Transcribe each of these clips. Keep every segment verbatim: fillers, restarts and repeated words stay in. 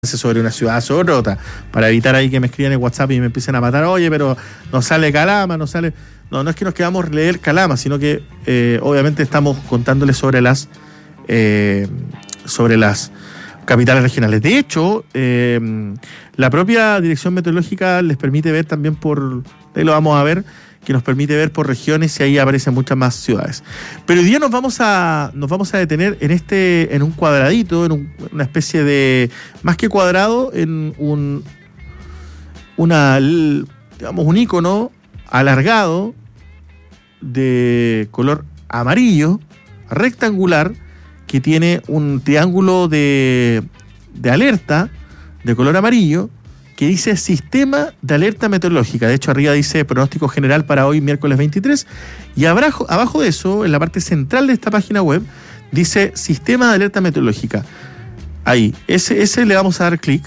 sobre una ciudad, sobre otra, para evitar ahí que me escriban en WhatsApp y me empiecen a matar. Oye, pero no sale Calama, no sale... No, no es que nos quedamos leer Calama, sino que eh, obviamente estamos contándoles sobre las eh, sobre las capitales regionales. De hecho, eh, la propia Dirección Meteorológica les permite ver también por... Ahí lo vamos a ver, que nos permite ver por regiones y ahí aparecen muchas más ciudades. Pero hoy día nos vamos a nos vamos a detener en este en un cuadradito, en un, una especie de, más que cuadrado, en un una digamos un icono alargado de color amarillo, rectangular, que tiene un triángulo de, de alerta de color amarillo, que dice Sistema de Alerta Meteorológica. De hecho, arriba dice pronóstico general para hoy, miércoles veintitrés, y abajo, abajo de eso, en la parte central de esta página web, dice Sistema de Alerta Meteorológica. Ahí, ese, ese le vamos a dar clic,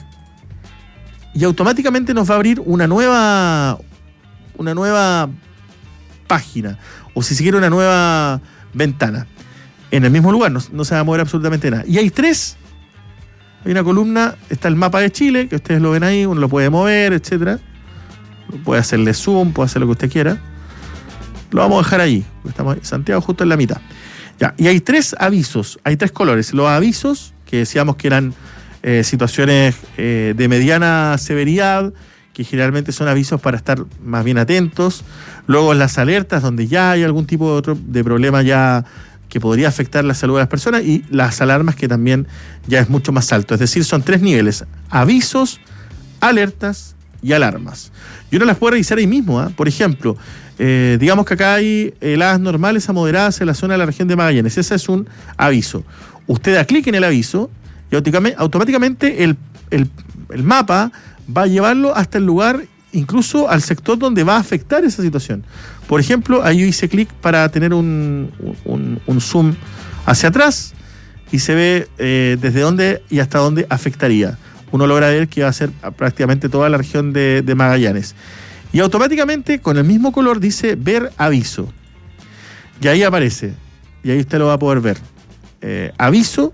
y automáticamente nos va a abrir una nueva, una nueva página, o si se quiere una nueva ventana. En el mismo lugar, no, no se va a mover absolutamente nada. Y hay tres... Hay una columna, está el mapa de Chile, que ustedes lo ven ahí, uno lo puede mover, etcétera. Puede hacerle zoom, puede hacer lo que usted quiera. Lo vamos a dejar ahí, porque estamos en Santiago justo en la mitad. Ya, y hay tres avisos, hay tres colores. Los avisos, que decíamos que eran eh, situaciones eh, de mediana severidad, que generalmente son avisos para estar más bien atentos. Luego las alertas, donde ya hay algún tipo de, otro, de problema ya que podría afectar la salud de las personas, y las alarmas, que también ya es mucho más alto. Es decir, son tres niveles: avisos, alertas y alarmas. Y uno las puede revisar ahí mismo, ¿eh? Por ejemplo, eh, digamos que acá hay heladas normales a moderadas en la zona de la región de Magallanes. Ese es un aviso. Usted da clic en el aviso y automáticamente el, el, el mapa va a llevarlo hasta el lugar, incluso al sector donde va a afectar esa situación. Por ejemplo, ahí yo hice clic para tener un, un, un zoom hacia atrás y se ve eh, desde dónde y hasta dónde afectaría. Uno logra ver que va a ser prácticamente toda la región de, de Magallanes. Y automáticamente, con el mismo color, dice ver aviso. Y ahí aparece. Y ahí usted lo va a poder ver. Eh, aviso.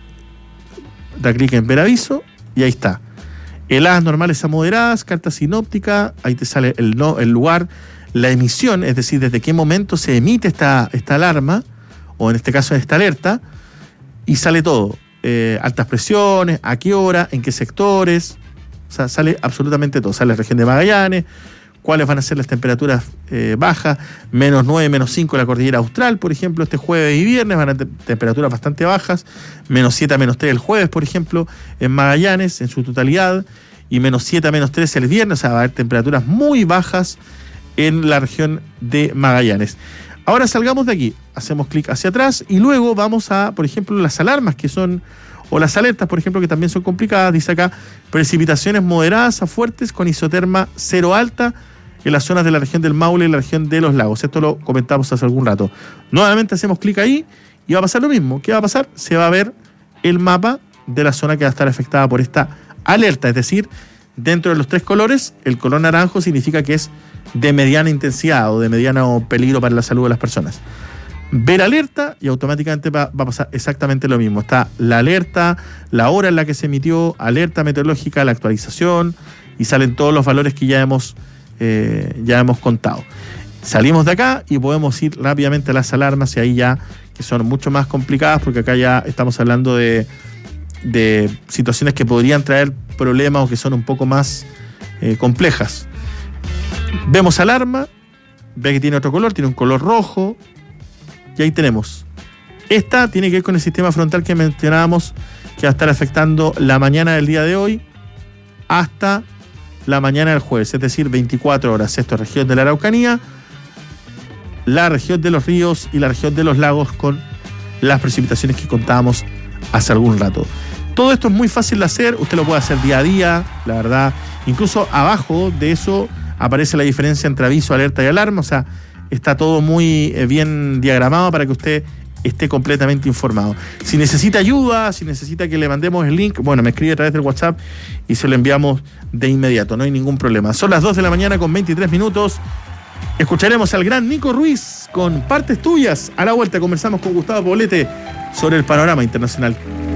Da clic en ver aviso y ahí está. Heladas normales a moderadas, carta sinóptica, ahí te sale el, no, el lugar, la emisión, es decir, desde qué momento se emite esta, esta alarma, o en este caso esta alerta, y sale todo. Eh, altas presiones, a qué hora, en qué sectores, o sea, sale absolutamente todo. Sale la región de Magallanes, cuáles van a ser las temperaturas eh, bajas, menos nueve, menos cinco en la cordillera austral, por ejemplo, este jueves y viernes van a tener temperaturas bastante bajas, menos siete a menos tres el jueves, por ejemplo, en Magallanes, en su totalidad, y menos siete a menos tres el viernes, o sea, va a haber temperaturas muy bajas en la región de Magallanes. Ahora salgamos de aquí, hacemos clic hacia atrás y luego vamos a, por ejemplo, las alarmas que son, o las alertas, por ejemplo, que también son complicadas. Dice acá, precipitaciones moderadas a fuertes con isoterma cero alta en las zonas de la región del Maule y la región de los lagos. Esto lo comentamos hace algún rato. Nuevamente hacemos clic ahí y va a pasar lo mismo. ¿Qué va a pasar? Se va a ver el mapa de la zona que va a estar afectada por esta alerta. Es decir, dentro de los tres colores, el color naranjo significa que es de mediana intensidad o de mediano peligro para la salud de las personas. Ver alerta y automáticamente va, va a pasar exactamente lo mismo. Está la alerta, la hora en la que se emitió, alerta meteorológica, la actualización, y salen todos los valores que ya hemos Eh, ya hemos contado. Salimos de acá y podemos ir rápidamente a las alarmas, y ahí ya, que son mucho más complicadas, porque acá ya estamos hablando de, de situaciones que podrían traer problemas o que son un poco más eh, complejas. Vemos alarma, ve que tiene otro color, tiene un color rojo, y ahí tenemos. Esta tiene que ver con el sistema frontal que mencionábamos, que va a estar afectando la mañana del día de hoy hasta la mañana del jueves, es decir, veinticuatro horas. Esto es región de la Araucanía, la región de los ríos y la región de los lagos, con las precipitaciones que contábamos hace algún rato. Todo esto es muy fácil de hacer, usted lo puede hacer día a día, la verdad. Incluso abajo de eso aparece la diferencia entre aviso, alerta y alarma, o sea, está todo muy eh, bien diagramado para que usted esté completamente informado. Si necesita ayuda, si necesita que le mandemos el link, bueno, me escribe a través del WhatsApp y se lo enviamos de inmediato, no hay ningún problema. Son las dos de la mañana con veintitrés minutos. Escucharemos al gran Nico Ruiz con Partes Tuyas. A la vuelta conversamos con Gustavo Poblete sobre el panorama internacional.